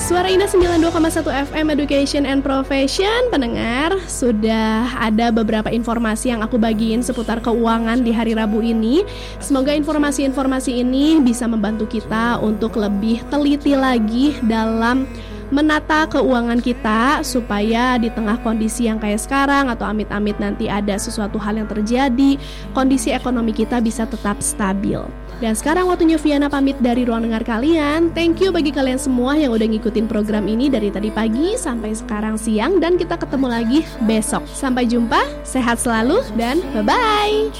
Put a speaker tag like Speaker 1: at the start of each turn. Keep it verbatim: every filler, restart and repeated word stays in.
Speaker 1: Suara Indah sembilan puluh dua koma satu F M Education and Profession. Pendengar, sudah ada beberapa informasi yang aku bagiin seputar keuangan di hari Rabu ini. Semoga informasi-informasi ini bisa membantu kita untuk lebih teliti lagi dalam menata keuangan kita, supaya di tengah kondisi yang kayak sekarang atau amit-amit nanti ada sesuatu hal yang terjadi, kondisi ekonomi kita bisa tetap stabil. Dan sekarang waktunya Viana pamit dari ruang dengar kalian. Thank you bagi kalian semua yang udah ngikutin program ini dari tadi pagi sampai sekarang siang, dan kita ketemu lagi besok. Sampai jumpa, sehat selalu dan bye-bye.